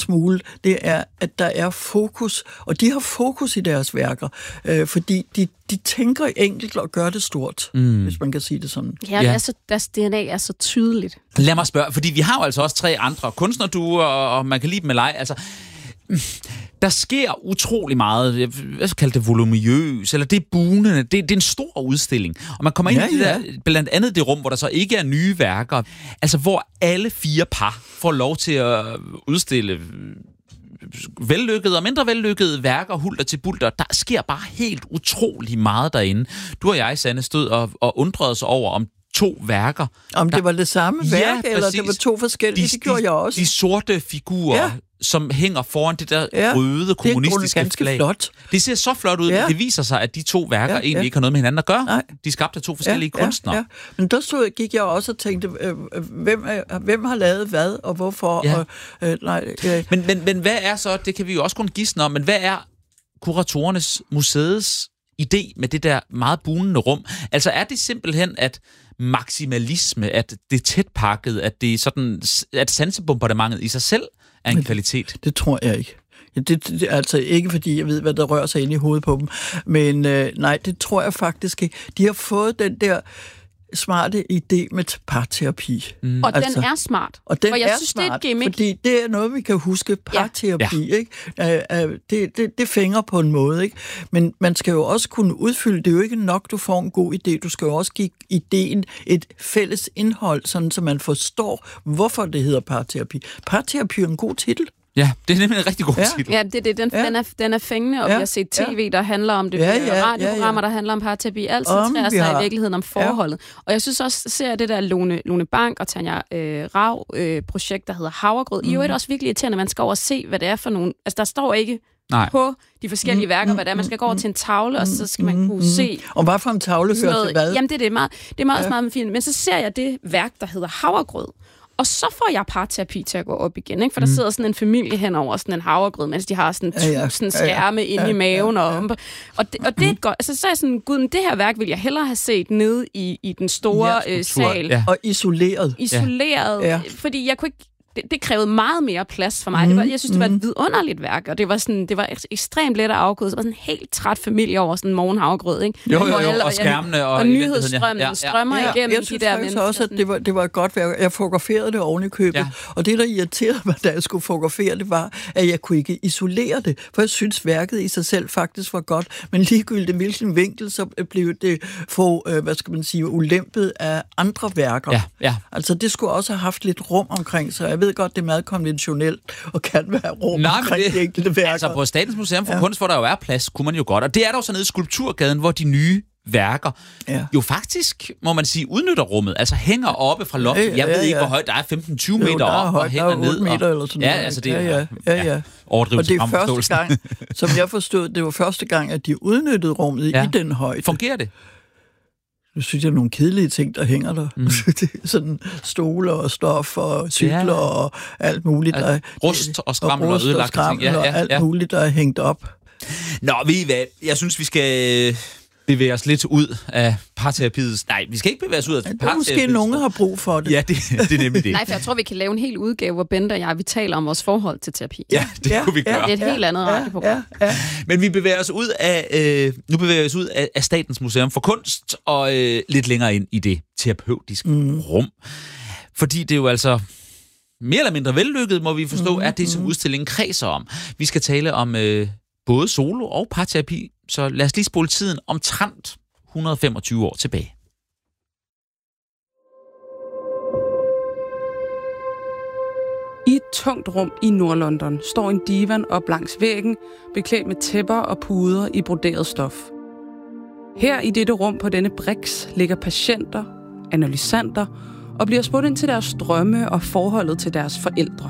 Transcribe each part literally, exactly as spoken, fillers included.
smule, det er, at der er fokus, og de har fokus i deres værker, øh, fordi de, de tænker enkelt og gør det stort, mm. hvis man kan sige det sådan. Ja, ja. Altså, deres D N A er så tydeligt. Lad mig spørge, fordi vi har jo altså også tre andre kunstnerduer, og man kan lide dem med leg. Altså, der sker utrolig meget, jeg vil kalde det voluminøs, eller det er bunende, det, det er en stor udstilling. Og man kommer ind ja, i det ja. der, blandt andet det rum, hvor der så ikke er nye værker, altså hvor alle fire par får lov til at udstille vellykkede og mindre vellykkede værker, hulter til bulter. Der sker bare helt utrolig meget derinde. Du og jeg, Sanne, stod og, og undrede os over, om to værker. Om der, det var det samme værk, ja, eller det var to forskellige, de, det gjorde de, jeg også. De sorte figurer, ja. som hænger foran det der ja. røde kommunistiske det er flag. Flot. Det ser så flot ud, ja. men det viser sig, at de to værker ja, egentlig ja. ikke har noget med hinanden at gøre. Nej. De skabte to forskellige ja, kunstnere. Ja, ja. Men der stod, gik jeg også og tænkte, øh, hvem, er, hvem har lavet hvad, og hvorfor? Ja. Og, øh, nej, øh. Men, men, men hvad er så, det kan vi jo også kun gisne om, men hvad er kuratorernes museets idé med det der meget bunende rum? Altså er det simpelthen, at maksimalisme, at det er tætpakket, at det er sådan, at sansebombardementet i sig selv er en kvalitet? Det, det tror jeg ikke. Det, det er altså ikke, fordi jeg ved, hvad der rører sig ind i hovedet på dem. Men øh, nej, det tror jeg faktisk ikke. De har fået den der smarte idé med parterapi. Mm. Og altså, den er smart. Og den og jeg er synes, smart, det er et gimmick. fordi det er noget, vi kan huske. Parterapi, ja. ikke? Uh, uh, det, det, det fænger på en måde, ikke? Men man skal jo også kunne udfylde. Det er jo ikke nok, du får en god idé. Du skal jo også give ideen et fælles indhold, sådan så man forstår, hvorfor det hedder parterapi. Parterapi er en god titel. Ja, det er nemlig en rigtig god ja. titel. Ja, det, det, den, ja. den, er, den er fængende, og ja. vi har set tv, der handler om det, ja, ja, radioprogrammer, ja, ja. der handler om parterapi. Alt centrerer sig har... i virkeligheden om forholdet. Ja. Og jeg synes også, ser jeg det der Lone, Lone Bank og Tanja øh, Rav øh, projekt, der hedder Havregrød. Mm. I øvrigt også virkelig irriterende, man skal over og se, hvad det er for nogle... Altså, der står ikke Nej. på de forskellige mm. værker, hvad det er. Man skal gå over til en tavle, og så skal man kunne mm. se... Og hvad for en tavle hører til hvad? Jamen, det er det meget, det er meget, ja. meget fint. Men så ser jeg det værk, der hedder Havregrød. Og så får jeg parterapi til at gå op igen, ikke? For der sidder sådan en familie hen over sådan en havregrød, mens de har sådan tusind ja, ja. skærme ja, ja. inde i maven. Ja, ja. Og, og, det, og det er et godt... Altså, så er jeg sådan, gud, det her værk vil jeg hellere have set nede i, i den store ja, øh, sal. Ja. Og isoleret. Isoleret, ja. fordi jeg kunne ikke... Det, det krævede meget mere plads for mig. Mm, det var, jeg synes, det var et vidunderligt værk, og det var sådan, det var ekstremt let at afkode. Så var sådan en helt træt familie over sådan en morgenhavregrød, ikke? Jo, jo, jo, og, og skærmene. Og, og nyhedsstrømmen ja, ja. strømmer ja, igennem de der mennesker. Også, at det var, det var et godt værk. Jeg fotograferede det oven i købet, ja. og det, der irriterede mig, da jeg skulle fotografere det, var, at jeg kunne ikke isolere det, for jeg synes, værket i sig selv faktisk var godt, men ligegyldigt hvilken vinkel, så blev det for, hvad skal man sige, ulempet af andre værker. Ja, ja. Altså, det skulle også have haft lidt rum omkring, så jeg ved godt, det er meget konventionelt og kan være rum Nej, omkring det, de enkelte værker. Altså på Statens Museum for ja. Kunst, hvor der jo er plads, kunne man jo godt. Og det er der jo så nede i Skulpturgaden, hvor de nye værker ja. jo faktisk, må man sige, udnytter rummet. Altså hænger oppe fra loftet. Ja, ja, ja. Jeg ved ikke, hvor højt der er, femten til tyve meter op og hænger ned. Meter eller sådan ja, noget. altså det ja, ja, ja, ja. overdrivet og det er første gang, som jeg forstod, det var første gang, at de udnyttede rummet ja. i den højde. Fungerer det? Nu synes jeg, nogle kedelige ting, der hænger der. Mm. Sådan stoler og stof og cykler ja. og alt muligt. Der, rust og skrammel og, og ødelagte ting. Ja, ja, og alt ja. muligt, der er hængt op. Nå, ved I hvad? Jeg synes, vi skal bevæge os lidt ud af parterapiet. Nej, vi skal ikke bevæge os ud af parterapiet. Ja, måske nogen har brug for det. Ja, det, det er nemlig det. Nej, for jeg tror, vi kan lave en hel udgave, hvor Bente og jeg, vi taler om vores forhold til terapi. Ja, det ja, kunne vi gøre. Det er et helt andet ja, radioprogram. Ja, ja. Men vi bevæger os ud af, øh, nu bevæger vi os ud af, af Statens Museum for Kunst, og øh, lidt længere ind i det terapeutiske mm. rum. Fordi det er jo altså mere eller mindre vellykket, må vi forstå, mm, er det, som mm. udstillingen kredser om. Vi skal tale om øh, både solo- og parterapi, så lad os lige spole tiden omtrent et hundrede og femogtyve år tilbage. I et tungt rum i Nordlondon står en divan op langs væggen, beklædt med tæpper og puder i broderet stof. Her i dette rum på denne briks ligger patienter, analysanter og bliver spurgt ind til deres drømme og forholdet til deres forældre.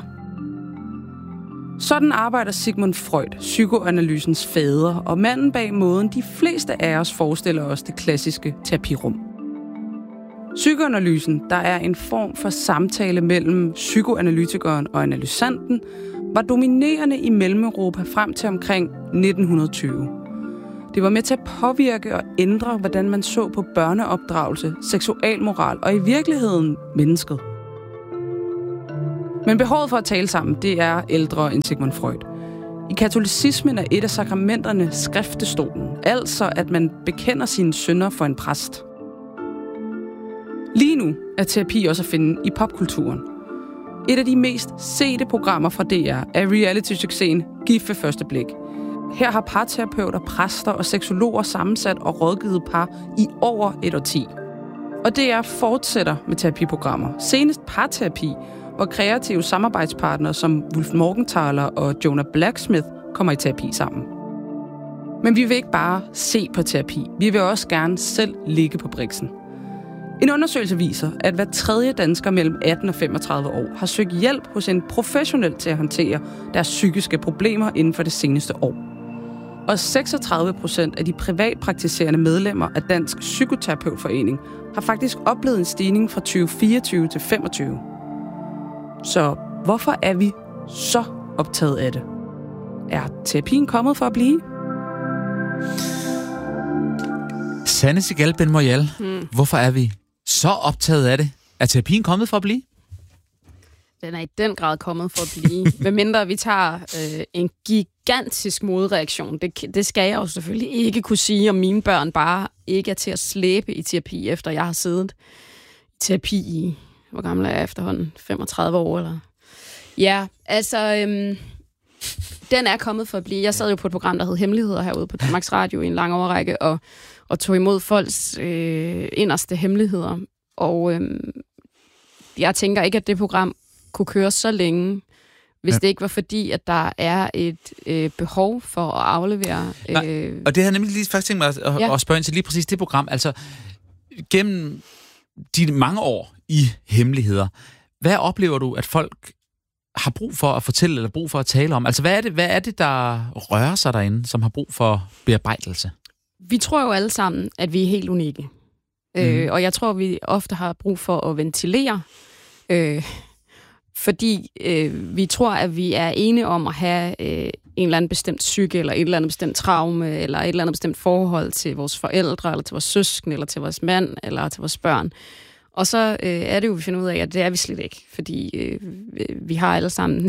Sådan arbejder Sigmund Freud, psykoanalysens fader, og manden bag måden, de fleste af os forestiller os det klassiske terapirum. Psykoanalysen, der er en form for samtale mellem psykoanalytikeren og analysanten, var dominerende i Mellem-Europa frem til omkring nitten tyve. Det var med til at påvirke og ændre, hvordan man så på børneopdragelse, seksualmoral og i virkeligheden mennesket. Men behovet for at tale sammen, det er ældre end Sigmund Freud. I katolicismen er et af sakramenterne skriftestolen, altså at man bekender sine synder for en præst. Lige nu er terapi også at finde i popkulturen. Et af de mest sete programmer fra D R er reality-succesen Gift ved første blik. Her har parterapeuter, præster og seksologer sammensat og rådgivet par i over et årti. Og D R fortsætter med terapiprogrammer. Senest parterapi, hvor kreative samarbejdspartnere som Wolf Morgenthaler og Jonah Blacksmith kommer i terapi sammen. Men vi vil ikke bare se på terapi. Vi vil også gerne selv ligge på briksen. En undersøgelse viser, at hver tredje dansker mellem atten og femogtredive år har søgt hjælp hos en professionel til at håndtere deres psykiske problemer inden for det seneste år. Og seksogtredive procent af de privatpraktiserende medlemmer af Dansk Psykoterapeutforening har faktisk oplevet en stigning fra tyve fireogtyve til femogtyve. Så hvorfor er vi så optaget af det? Er terapien kommet for at blive? Sanne Sigal Ben Moyal, hmm. hvorfor er vi så optaget af det? Er terapien kommet for at blive? Den er i den grad kommet for at blive. Medmindre vi tager øh, en gigantisk modreaktion. Det, det skal jeg jo selvfølgelig ikke kunne sige, om mine børn bare ikke er til at slæbe i terapi, efter jeg har siddet i terapi i, hvor gammel er jeg efterhånden? femogtredive år, eller? Ja, altså, øhm, den er kommet for at blive. Jeg sad jo på et program, der hed Hemmeligheder herude på Danmarks Radio i en lang overrække, og, og tog imod folks øh, inderste hemmeligheder. Og øhm, jeg tænker ikke, at det program kunne køre så længe, hvis ja. det ikke var fordi, at der er et øh, behov for at aflevere... Øh... Nej, og det har jeg nemlig lige faktisk tænkt mig at, ja. at spørge ind til lige præcis det program. Altså, gennem de mange år i Hemmeligheder, hvad oplever du, at folk har brug for at fortælle, eller brug for at tale om? Altså, hvad er det, hvad er det der rører sig derinde, som har brug for bearbejdelse? Vi tror jo alle sammen, at vi er helt unikke. Mm. Øh, og jeg tror, vi ofte har brug for at ventilere, øh, fordi øh, vi tror, at vi er enige om at have øh, en eller anden bestemt psyke, eller et eller andet bestemt traume, eller et eller andet bestemt forhold til vores forældre, eller til vores søskende, eller til vores mand, eller til vores børn. Og så øh, er det jo, vi finder ud af, at det er vi slet ikke, fordi øh, vi har alle sammen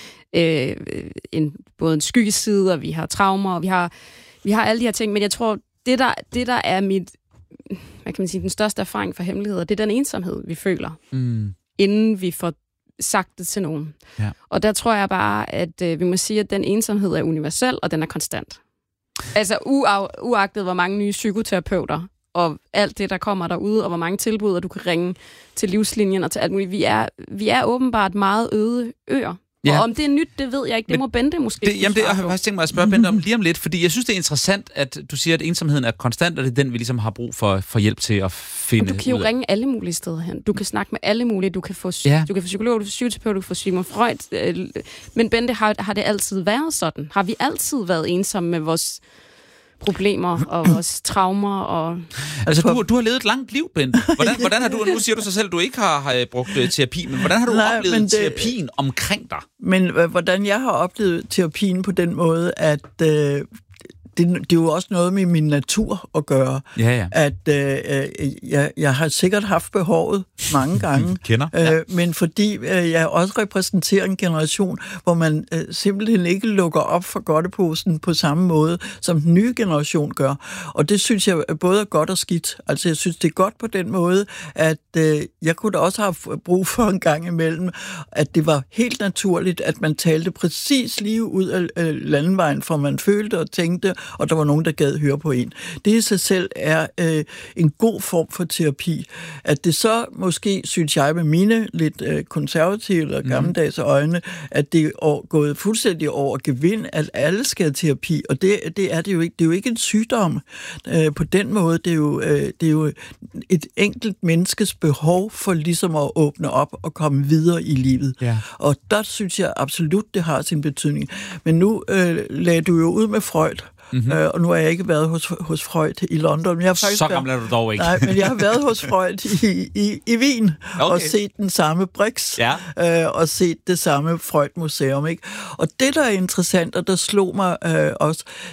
øh, en, både en skyggeside, og vi har traumer, og vi har, vi har alle de her ting, men jeg tror, det der, det der er mit, hvad kan man sige, den største erfaring for hemmeligheder, det er den ensomhed, vi føler, mm. inden vi får sagt det til nogen. Ja. Og der tror jeg bare, at øh, vi må sige, at den ensomhed er universel, og den er konstant. Altså uaf, uagtet, hvor mange nye psykoterapeuter, og alt det, der kommer derude, og hvor mange tilbud, og du kan ringe til Livslinjen og til alt muligt. Vi er, vi er åbenbart meget øde øer. Ja. Og om det er nyt, det ved jeg ikke. Det Men må Bente måske. Det, jamen, det jeg har faktisk tænkt mig at spørge Bente om lige om lidt, fordi jeg synes, det er interessant, at du siger, at ensomheden er konstant, og det er den, vi ligesom har brug for, for hjælp til at finde ud af. Du kan jo ringe alle mulige steder hen. Du kan snakke med alle mulige. Du kan få, ja. du kan få psykolog, du kan få psykoterapeut, du kan få Sigmund Freud. Men Bente, har, har det altid været sådan? Har vi altid været ensomme med vores problemer og vores traumer? Og... Altså, du, du har levet et langt liv, Bente. Hvordan, hvordan har du, nu siger du så selv, at du ikke har, har brugt uh, terapi, men hvordan har du Nej, oplevet det, terapien omkring dig? Men uh, hvordan jeg har oplevet terapien på den måde, at uh, det, det er jo også noget med min natur at gøre. Ja, ja. At øh, jeg, jeg har sikkert haft behovet mange gange. Kender. Ja. Øh, men fordi øh, jeg også repræsenterer en generation, hvor man øh, simpelthen ikke lukker op for godteposen på samme måde, som den nye generation gør. Og det synes jeg både er godt og skidt. Altså jeg synes, det er godt på den måde, at øh, jeg kunne da også have brug for en gang imellem, at det var helt naturligt, at man talte præcis lige ud af øh, landevejen, for man følte og tænkte, og der var nogen, der gad høre på en. Det i sig selv er øh, en god form for terapi. At det så måske, synes jeg, med mine lidt øh, konservative eller gammeldags øjne, at det er gået fuldstændig over gevind, at alle skal have terapi, og det, det er det jo ikke. Det er jo ikke en sygdom øh, på den måde. Det er, jo, øh, det er jo et enkelt menneskes behov for ligesom at åbne op og komme videre i livet. Ja. Og der synes jeg absolut, det har sin betydning. Men nu øh, lagde du jo ud med Freud, Mm-hmm. Øh, og nu har jeg ikke været hos, hos Freud i London. Men jeg har faktisk så gammel er du dog ikke. Nej, men jeg har været hos Freud i, i, i Wien, okay. og set den samme Brix, ja. øh, og set det samme Freud-museum. Ikke? Og det, der er interessant, og der slog mig øh, også,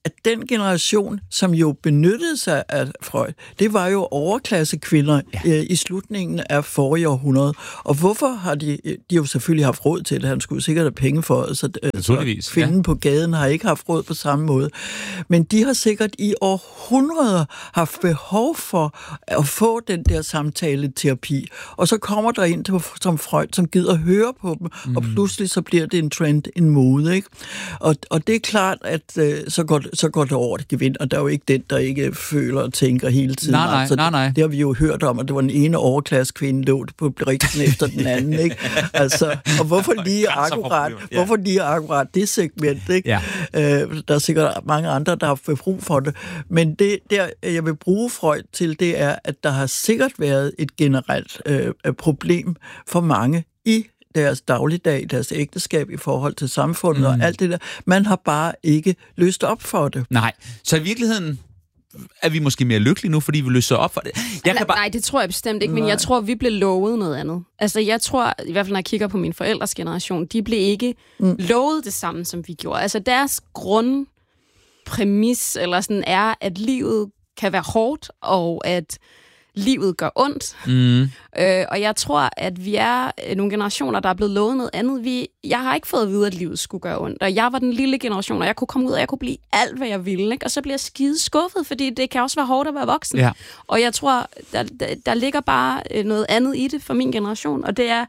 at den generation, som jo benyttede sig af Freud, det var jo overklassekvinder ja. øh, i slutningen af forrige århundrede. Og hvorfor har de... De har jo selvfølgelig haft råd til det. Han skulle sikkert have penge for, så, så kvinden ja. på gaden har ikke haft råd på samme måde. Men de har sikkert i århundreder haft behov for at få den der samtale-terapi. Og så kommer der en som Freud, som gider høre på dem, mm. og pludselig så bliver det en trend, en mode, ikke? Og, og det er klart, at øh, så, går, så går det over det gevind, og der er jo ikke den, der ikke føler og tænker hele tiden. Nej, nej, altså, nej, nej. Det, det har vi jo hørt om, at det var den ene overklassekvinde, lå på briksen efter den anden, ikke? Altså, og hvorfor lige akkurat, ja. hvorfor lige akkurat det segment, ikke? Ja. Øh, der er sikkert mange andre, der har haft brug for det. Men det, der, jeg vil bruge Freud til, det er, at der har sikkert været et generelt øh, problem for mange i deres dagligdag, deres ægteskab i forhold til samfundet mm. og alt det der. Man har bare ikke løst op for det. Nej, så i virkeligheden er vi måske mere lykkelige nu, fordi vi løser op for det. Jeg kan bare... Nej, det tror jeg bestemt ikke, men Nej. jeg tror, vi blev lovet noget andet. Altså, jeg tror, i hvert fald når jeg kigger på min forældres generation, de blev ikke mm. lovet det samme, som vi gjorde. Altså, deres grundpræmis eller sådan er, at livet kan være hårdt, og at livet gør ondt. Mm. Øh, og jeg tror, at vi er nogle generationer, der er blevet lovet noget andet. Vi, jeg har ikke fået at vide, at livet skulle gøre ondt. Og jeg var den lille generation, og jeg kunne komme ud, og jeg kunne blive alt, hvad jeg ville. Ikke? Og så bliver jeg skide skuffet, fordi det kan også være hårdt at være voksen. Ja. Og jeg tror, der, der, der ligger bare noget andet i det for min generation. Og det er,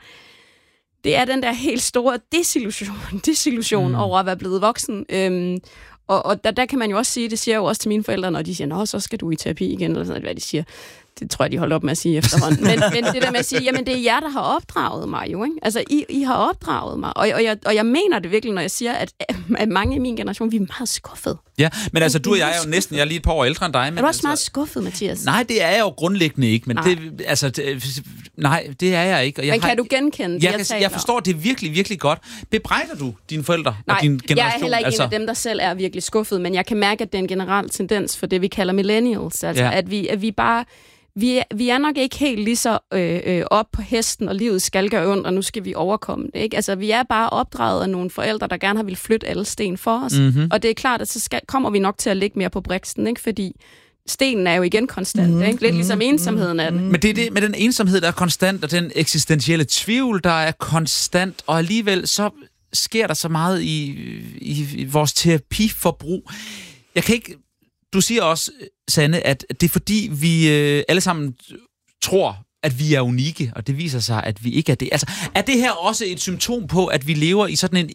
det er den der helt store desillusion, desillusion mm. over at være blevet voksen. Øhm, og og der, der kan man jo også sige, det siger jeg jo også til mine forældre, når de siger, nå, så skal du i terapi igen, eller sådan, hvad de siger. Det tror jeg, de holder op med at sige efterhånden. Men, men det der med at sige, jamen det er jer, der har opdraget mig jo, ikke? Altså, I, I har opdraget mig. Og, og, jeg, og jeg mener det virkelig, når jeg siger, at, at mange i min generation, vi er meget skuffet. Ja, men altså, du og jeg er jo næsten, jeg er lige et par år ældre end dig. Men er du også altså, meget skuffet, Mathias? Nej, det er jeg jo grundlæggende ikke, men nej. det, altså, det, nej, det er jeg ikke. Og jeg men kan har, du genkende det, jeg, jeg, jeg, jeg forstår det virkelig, virkelig godt. Bebrejder du dine forældre nej, og din generation? Nej, jeg er heller ikke altså... en af dem, der selv er virkelig skuffet, men jeg kan mærke, at det er en generel tendens for det, vi kalder millennials. Altså, ja. at, vi, at vi bare... Vi er, vi er nok ikke helt lige så øh, øh, op på hesten, og livet skal gøre ondt, og nu skal vi overkomme det. Ikke? Altså, vi er bare opdraget af nogle forældre, der gerne har vil flytte alle sten for os. Mm-hmm. Og det er klart, at så skal, kommer vi nok til at ligge mere på briksen, ikke? Fordi stenen er jo igen konstant. Mm-hmm. Ikke? Lidt ligesom ensomheden er det. Men det er det med den ensomhed, der er konstant, og den eksistentielle tvivl, der er konstant, og alligevel så sker der så meget i, i, i vores terapiforbrug. Jeg kan ikke... Du siger også, Sanne, at det er fordi, vi øh, alle sammen tror, at vi er unikke, og det viser sig, at vi ikke er det. Altså, er det her også et symptom på, at vi lever i sådan en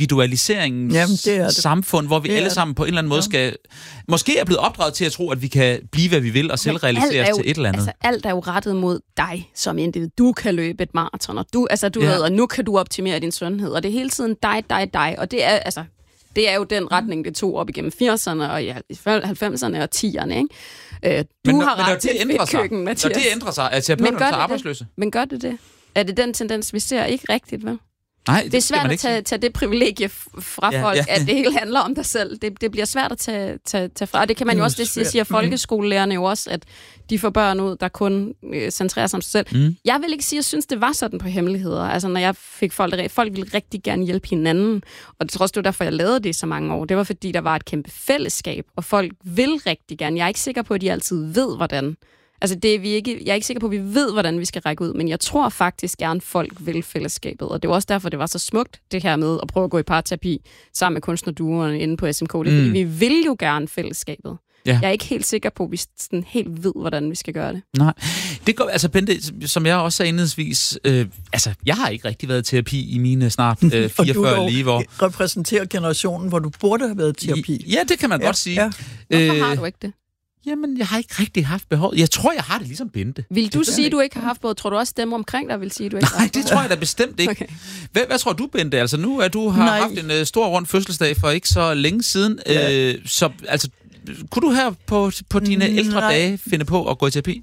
individualiseringssamfund, samfund, hvor vi alle sammen på en eller anden måde ja. skal... Måske er blevet opdraget til at tro, at vi kan blive, hvad vi vil, og selvrealiseres jo, til et eller andet. Altså, alt er jo rettet mod dig som individ. Du kan løbe et maraton, og, du, altså, du ja. ved, og nu kan du optimere din sundhed, og det er hele tiden dig, dig, dig, og det er... altså det er jo den retning, det tog op igennem firserne og i halvfemserne og tierne, ikke? Øh, du men, har men ret til et fedt køkken, Mathias. Når det ændrer sig, at terapeuterne så arbejdsløse. Det? Men gør det det? Er det den tendens, vi ser? Ikke rigtigt, vel? Nej, det, det er svært at tage, tage det privilegie fra ja, folk, ja. at det hele handler om dig selv. Det, det bliver svært at tage, tage, tage fra. Og det kan man jo også, det siger folkeskolelærerne jo også, at de får børn ud, der kun øh, centrerer sig om sig selv. Mm. Jeg vil ikke sige, at jeg synes, det var sådan på hemmeligheder. Altså, når jeg fik folk, der, folk ville rigtig gerne hjælpe hinanden. Og det tror også, det var derfor, jeg lavede det i så mange år. Det var, fordi der var et kæmpe fællesskab, og folk vil rigtig gerne. Jeg er ikke sikker på, at de altid ved, hvordan. Altså, det er vi ikke, jeg er ikke sikker på, at vi ved, hvordan vi skal række ud, men jeg tror faktisk gerne, folk vil fællesskabet. Og det var også derfor, det var så smukt, det her med at prøve at gå i parterapi sammen med kunstnerduoerne inde på S M K. Det er, fordi mm. vi vil jo gerne fællesskabet. Ja. Jeg er ikke helt sikker på, at vi sådan helt ved, hvordan vi skal gøre det. Nej, det går, altså Bente, som jeg også sagde indledningsvis, øh, altså, jeg har ikke rigtig været i terapi i mine snart øh, fireogfyrre liv. Og du repræsenterer generationen, hvor du burde have været i terapi. Ja, det kan man ja. godt sige. Ja. Hvorfor øh, har du ikke det? Jamen, jeg har ikke rigtig haft behov. Jeg tror, jeg har det ligesom Bente. Vil du det sige, at du ikke har haft behov? Tror du også, dem omkring dig vil sige, at du ikke Nej, har haft det tror jeg da bestemt ikke. Okay. Hvad, hvad tror du, Bente? Altså, nu er du har Nej. haft en uh, stor rund fødselsdag for ikke så længe siden. Ja. Øh, så, altså, kunne du her på, på dine Nej. ældre dage finde på at gå i terapi?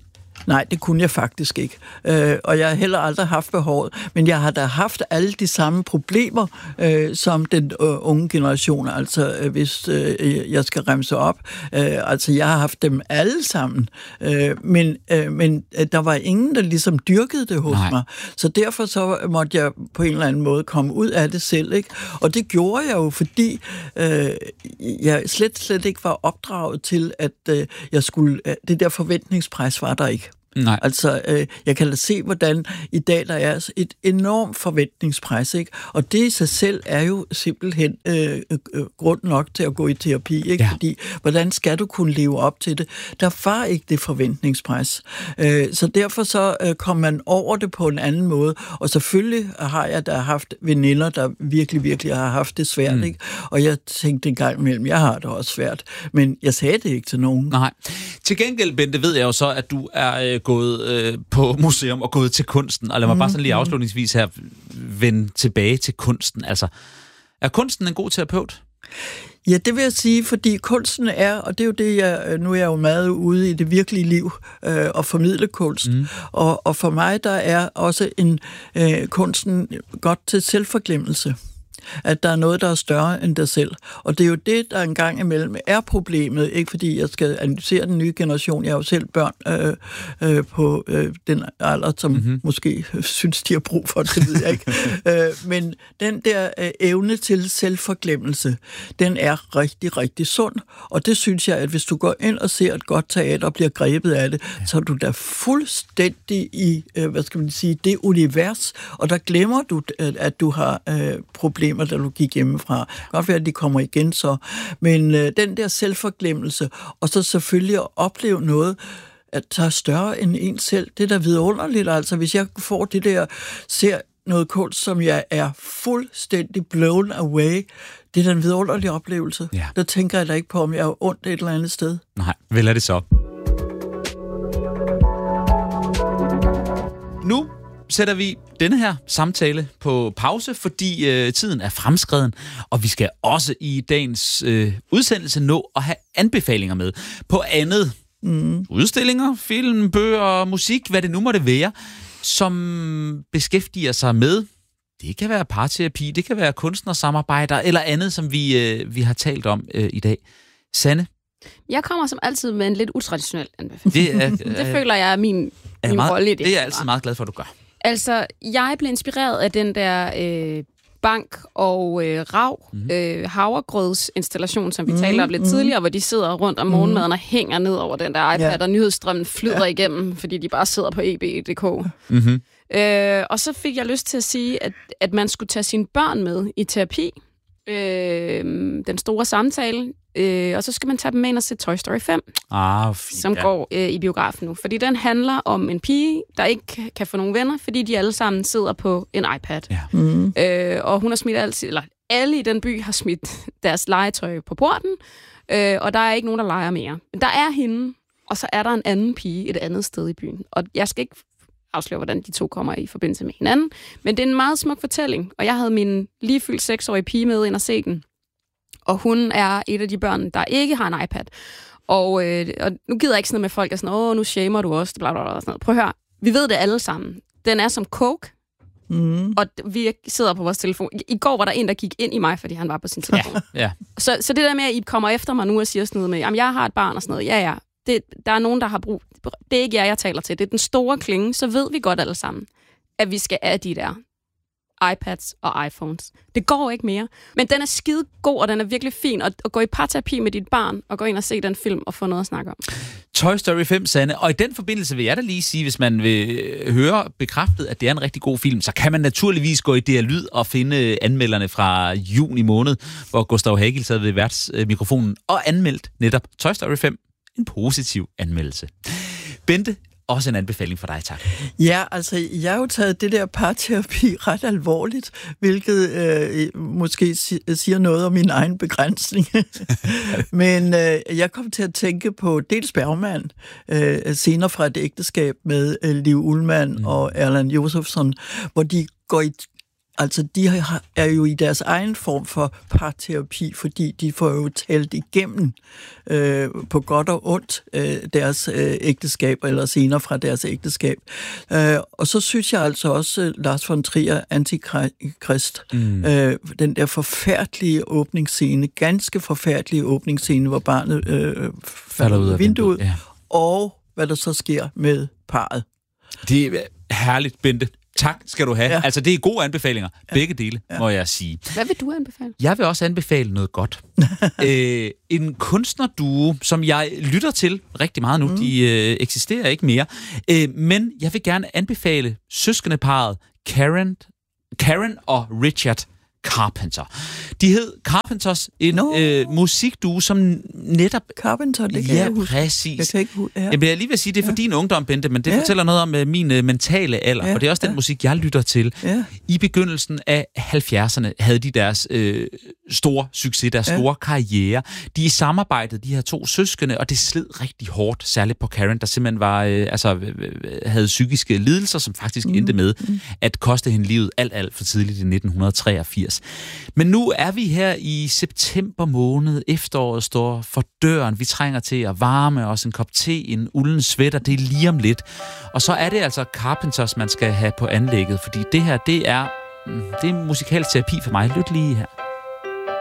Nej, det kunne jeg faktisk ikke. Øh, og jeg har heller aldrig haft behovet. Men jeg har da haft alle de samme problemer, øh, som den øh, unge generation. Altså, øh, hvis øh, jeg skal remse op. Øh, altså, jeg har haft dem alle sammen. Øh, men øh, men øh, der var ingen, der ligesom dyrkede det hos Nej. mig. Så derfor så måtte jeg på en eller anden måde komme ud af det selv, ikke? Og det gjorde jeg jo, fordi øh, jeg slet, slet ikke var opdraget til, at øh, jeg skulle... Øh, det der forventningspres var der ikke. Nej. Altså, øh, jeg kan da se, hvordan i dag der er et enormt forventningspres, ikke? Og det i sig selv er jo simpelthen øh, øh, grund nok til at gå i terapi, ikke? Ja. Fordi, hvordan skal du kunne leve op til det? Der var ikke det forventningspres. Øh, så derfor så øh, kom man over det på en anden måde. Og selvfølgelig har jeg da haft veninder, der virkelig, virkelig har haft det svært, mm. ikke? Og jeg tænkte en gang imellem, jeg har det også svært. Men jeg sagde det ikke til nogen. Nej. Til gengæld, Bente, ved jeg jo så, at du er øh, gået øh, på museum og gået til kunsten. Og lad mig mm. bare sådan lige afslutningsvis her vende tilbage til kunsten. Altså, er kunsten en god terapeut? Ja, det vil jeg sige, fordi kunsten er, og det er jo det, jeg, nu er jeg jo meget ude i det virkelige liv, øh, og formidle kunst. Mm. Og, og for mig, der er også en øh, kunsten godt til selvforglemmelse. At der er noget, der er større end dig selv. Og det er jo det, der engang imellem er problemet, ikke fordi jeg skal analysere den nye generation. Jeg har jo selv børn øh, øh, på øh, den alder, som mm-hmm. måske synes, de har brug for det, det ved jeg ikke. øh, men den der øh, evne til selvforglemmelse, den er rigtig, rigtig sund. Og det synes jeg, at hvis du går ind og ser et godt teater og bliver grebet af det, ja. så er du da fuldstændig i, øh, hvad skal man sige, det univers, og der glemmer du, at du har øh, problemer, da du gik hjemmefra. Godt være, at de kommer igen så. Men øh, den der selvforglemmelse, og så selvfølgelig at opleve noget, at der er større end en selv, det er da vidunderligt. Altså, hvis jeg får det der, ser noget kunst, som jeg er fuldstændig blown away, det er da en vidunderlig oplevelse. Ja. Der tænker jeg da ikke på, om jeg er ondt et eller andet sted. Nej, vel er det så. Nu sætter vi denne her samtale på pause, fordi øh, tiden er fremskreden, og vi skal også i dagens øh, udsendelse nå at have anbefalinger med på andet. Mm. Udstillinger, film, bøger, musik, hvad det nu måtte være, som beskæftiger sig med. Det kan være parterapi, det kan være kunstnersamarbejder eller andet, som vi, øh, vi har talt om øh, i dag. Sanne? Jeg kommer som altid med en lidt utraditionel anbefaling. Det, er, øh, det føler jeg er min, er min meget, rolle i det. Det er jeg altid meget glad for, at du gør. Altså, jeg blev inspireret af den der øh, bank- og øh, rav mm-hmm. øh, havregrødsinstallation, som vi mm-hmm. talte om lidt tidligere, hvor de sidder rundt om morgenmaden mm-hmm. og hænger ned over den der iPad, ja. og nyhedsstrømmen flyder ja. igennem, fordi de bare sidder på e b punktum d k. Mm-hmm. Øh, og så fik jeg lyst til at sige, at, at man skulle tage sine børn med i terapi. Øh, den store samtale. Øh, og så skal man tage dem med ind og se Toy Story fem, ah, fint, som ja. går øh, i biografen nu. Fordi den handler om en pige, der ikke kan få nogen venner, fordi de alle sammen sidder på en iPad. Ja. Mm. Øh, og hun har smidt alt, eller alle i den by har smidt deres legetøj på porten, øh, og der er ikke nogen, der leger mere. Men der er hende, og så er der en anden pige et andet sted i byen. Og jeg skal ikke afsløre, hvordan de to kommer i forbindelse med hinanden, men det er en meget smuk fortælling, og jeg havde min lige fyldt seksårige pige med ind og se den. Og hun er et af de børn, der ikke har en iPad. Og, øh, og nu gider jeg ikke sådan noget med folk, der er sådan, åh, nu shamer du også, bla, bla, bla, sådan noget. Prøv at høre, vi ved det alle sammen. Den er som coke, mm. og vi sidder på vores telefon. I, I går var der en, der gik ind i mig, fordi han var på sin telefon. Ja, ja. Så, så det der med, at I kommer efter mig nu og siger sådan noget med, jamen, jeg har et barn og sådan noget. Ja, ja, det, der er nogen, der har brug. Det er ikke jer, jeg taler til. Det er den store klinge, så ved vi godt alle sammen, at vi skal af de der iPads og iPhones. Det går ikke mere. Men den er skide god, og den er virkelig fin. Og at gå i parterapi med dit barn, og gå ind og se den film, og få noget at snakke om. Toy Story fem, Sanne. Og i den forbindelse vil jeg da lige sige, hvis man vil høre bekræftet, at det er en rigtig god film, så kan man naturligvis gå i D R Lyd og finde anmelderne fra juni måned, hvor Gustav Hagel sad ved værtsmikrofonen og anmeldt netop Toy Story fem. En positiv anmeldelse. Bente, også en anbefaling for dig, tak. Ja, altså, jeg har jo taget det der parterapi ret alvorligt, hvilket øh, måske siger noget om min egen begrænsning. Men øh, jeg kom til at tænke på dels Bergman, øh, senere fra et ægteskab med øh, Liv Ullmann mm. og Erland Josephson, hvor de går i altså, de har, er jo i deres egen form for parterapi, fordi de får jo talt igennem øh, på godt og ondt øh, deres øh, ægteskab, eller senere fra deres ægteskab. Øh, og så synes jeg altså også, øh, Lars von Trier, Antikrist, mm. øh, den der forfærdelige åbningsscene, ganske forfærdelige åbningsscene, hvor barnet øh, falder ud af vinduet, ja. Og hvad der så sker med parret. Det er herligt, Bente. Tak skal du have. Ja. Altså, det er gode anbefalinger. Ja. Begge dele, ja. Må jeg sige. Hvad vil du anbefale? Jeg vil også anbefale noget godt. Æ, en kunstnerduo, som jeg lytter til rigtig meget nu. Mm. De øh, eksisterer ikke mere. Æ, men jeg vil gerne anbefale søskendeparret Karen, Karen og Richard Carpenter. De hed Carpenters, en no. øh, musikduo, som netop... Carpenter, det kan ja, jeg huske. Præcis. Jeg kan ikke huske. Ja. Jeg vil lige vil sige, det er for ja. din ungdom, Bente, men det ja. fortæller noget om uh, min uh, mentale alder, ja. for det er også den ja. musik, jeg lytter til. Ja. I begyndelsen af halvfjerdserne havde de deres øh, store succes, deres ja. store karriere. De i samarbejdet, de her to søskende, og det sled rigtig hårdt, særligt på Karen, der simpelthen var, øh, altså, øh, havde psykiske lidelser, som faktisk mm. endte med mm. at koste hende livet alt, alt for tidligt i nitten treogfirs. Men nu er vi her i september måned. Efteråret står for døren. Vi trænger til at varme os en kop te, en ulden sweater. Det er lige om lidt. Og så er det altså Carpenters, man skal have på anlægget, fordi det her, det er, det er musikalsk terapi for mig. Lyt lige her.